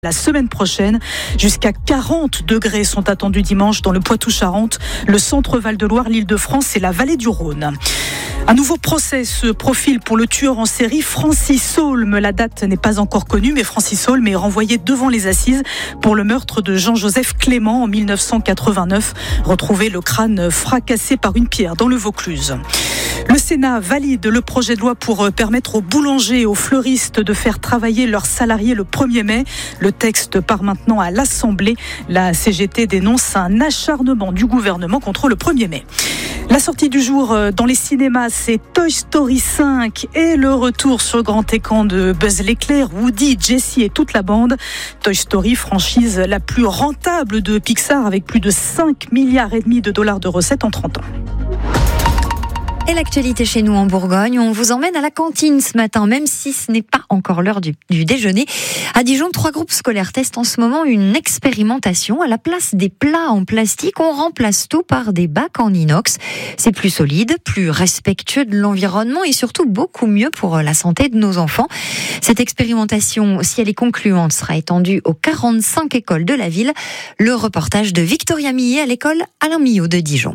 La semaine prochaine, jusqu'à 40 degrés sont attendus dimanche dans le Poitou-Charentes, le centre Val-de-Loire, l'Île-de-France et la vallée du Rhône. Un nouveau procès se profile pour le tueur en série Francis Saulme. La date n'est pas encore connue, mais Francis Saulme est renvoyé devant les assises pour le meurtre de Jean-Joseph Clément en 1989. Retrouvé le crâne fracassé par une pierre dans le Vaucluse. Le Sénat valide le projet de loi pour permettre aux boulangers et aux fleuristes de faire travailler leurs salariés le 1er mai. Le texte part maintenant à l'Assemblée. La CGT dénonce un acharnement du gouvernement contre le 1er mai. La sortie du jour dans les cinémas, c'est Toy Story 5 et le retour sur grand écran de Buzz l'éclair, Woody, Jessie et toute la bande. Toy Story, franchise la plus rentable de Pixar avec plus de 5,5 milliards de dollars de recettes en 30 ans. Et l'actualité chez nous en Bourgogne, on vous emmène à la cantine ce matin, même si ce n'est pas encore l'heure du déjeuner. À Dijon, 3 groupes scolaires testent en ce moment une expérimentation. À la place des plats en plastique, on remplace tout par des bacs en inox. C'est plus solide, plus respectueux de l'environnement et surtout beaucoup mieux pour la santé de nos enfants. Cette expérimentation, si elle est concluante, sera étendue aux 45 écoles de la ville. Le reportage de Victoria Millet à l'école Alain Millot de Dijon.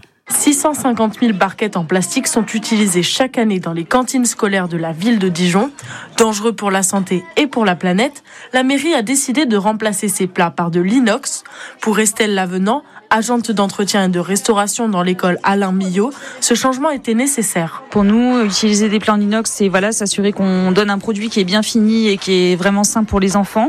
650 000 barquettes en plastique sont utilisées chaque année dans les cantines scolaires de la ville de Dijon. Dangereux pour la santé et pour la planète, la mairie a décidé de remplacer ces plats par de l'inox. Pour Estelle Lavenant, agente d'entretien et de restauration dans l'école Alain Millot, ce changement était nécessaire. Pour nous, utiliser des plats en inox, c'est s'assurer qu'on donne un produit qui est bien fini et qui est vraiment sain pour les enfants.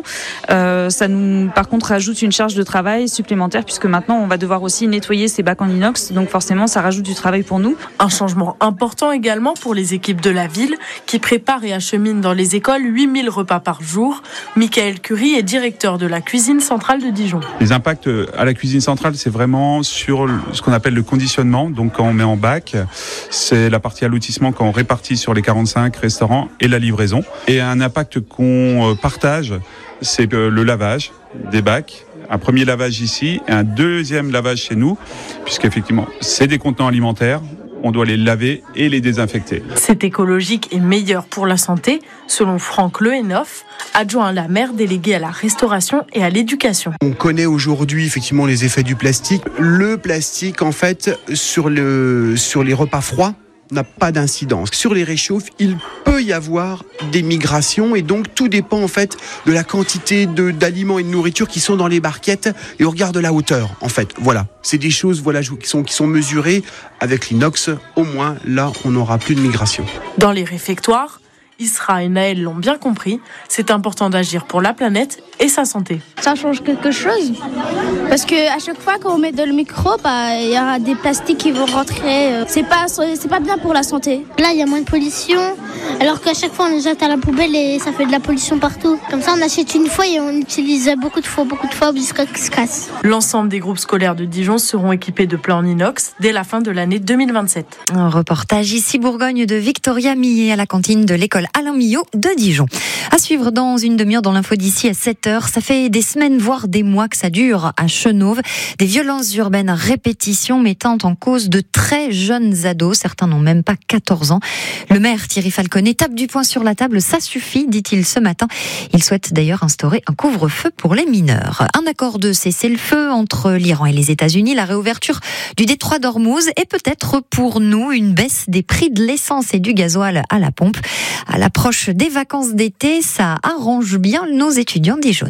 Ça nous, par contre, rajoute une charge de travail supplémentaire puisque maintenant, on va devoir aussi nettoyer ces bacs en inox. Donc forcément, ça rajoute du travail pour nous. Un changement important également pour les équipes de la ville qui préparent et acheminent dans les écoles 8000 repas par jour. Michael Curie est directeur de la cuisine centrale de Dijon. Les impacts à la cuisine centrale, c'est vraiment sur ce qu'on appelle le conditionnement. Donc quand on met en bac, c'est la partie allotissement quand on répartit sur les 45 restaurants et la livraison. Et un impact qu'on partage, c'est le lavage des bacs. Un premier lavage ici et un deuxième lavage chez nous, puisqu'effectivement, c'est des contenants alimentaires. On doit les laver et les désinfecter. C'est écologique et meilleur pour la santé, selon Franck Lehenhoff, adjoint à la maire délégué à la restauration et à l'éducation. On connaît aujourd'hui effectivement les effets du plastique. Le plastique, en fait, sur les repas froids, n'a pas d'incidence. Sur les réchauffes, il peut y avoir des migrations et donc tout dépend en fait de la quantité d'aliments et de nourriture qui sont dans les barquettes et au regard de la hauteur en fait. Voilà, c'est des choses qui sont mesurées avec l'inox. Au moins là, on n'aura plus de migration. Dans les réfectoires, Isra et Naël l'ont bien compris, c'est important d'agir pour la planète et sa santé. Ça change quelque chose parce que à chaque fois qu'on met dans le micro, il y aura des plastiques qui vont rentrer. C'est pas bien pour la santé. Là, il y a moins de pollution, alors qu'à chaque fois on les jette à la poubelle et ça fait de la pollution partout. Comme ça, on achète une fois et on utilise beaucoup de fois jusqu'à qu'il se casse. L'ensemble des groupes scolaires de Dijon seront équipés de plats en inox dès la fin de l'année 2027. Un reportage ici Bourgogne de Victoria Millet à la cantine de l'école Alain Millot de Dijon. À suivre dans une demi-heure dans l'info d'ici à 7h. Ça fait des semaines, voire des mois que ça dure à Chenôve. Des violences urbaines à répétition mettant en cause de très jeunes ados. Certains n'ont même pas 14 ans. Le maire Thierry Falconet tape du poing sur la table. Ça suffit, dit-il ce matin. Il souhaite d'ailleurs instaurer un couvre-feu pour les mineurs. Un accord de cessez-le-feu entre l'Iran et les États-Unis, la réouverture du détroit d'Ormuz et peut-être pour nous une baisse des prix de l'essence et du gasoil à la pompe. À l'approche des vacances d'été, ça arrange bien nos étudiants dijonnais.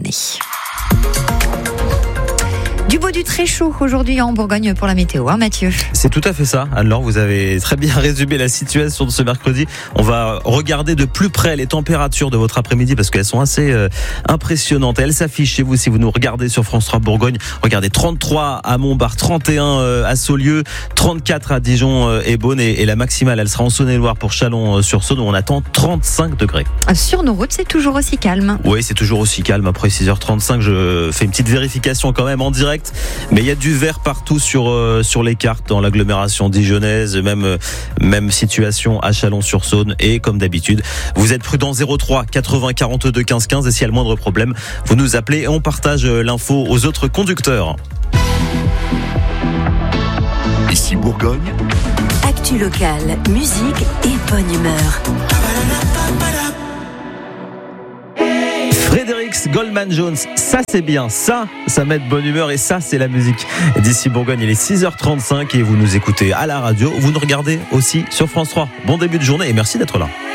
Du beau, du très chaud aujourd'hui en Bourgogne pour la météo, Mathieu. C'est tout à fait ça. Alors, vous avez très bien résumé la situation de ce mercredi. On va regarder de plus près les températures de votre après-midi parce qu'elles sont assez impressionnantes. Elles s'affichent chez vous si vous nous regardez sur France 3 Bourgogne. Regardez, 33 à Montbard, 31 à Saulieu, 34 à Dijon et Beaune et la maximale, elle sera en Saône-et-Loire pour Chalon-sur-Saône où on attend 35 degrés. Sur nos routes, c'est toujours aussi calme. Oui, c'est toujours aussi calme. Après 6h35, je fais une petite vérification quand même en direct. Mais il y a du vert partout sur les cartes dans l'agglomération dijonnaise, même situation à Chalon-sur-Saône. Et comme d'habitude, vous êtes prudents 03 80 42 15 15 et s'il y a le moindre problème, vous nous appelez et on partage l'info aux autres conducteurs. Ici Bourgogne. Actu locale, musique et bonne humeur. Frédéric, c'est Goldman Jones. Ça c'est bien, ça met de bonne humeur et ça c'est la musique d'ici Bourgogne. Il est 6h35 et vous nous écoutez à la radio, vous nous regardez aussi sur France 3. Bon début de journée et merci d'être là.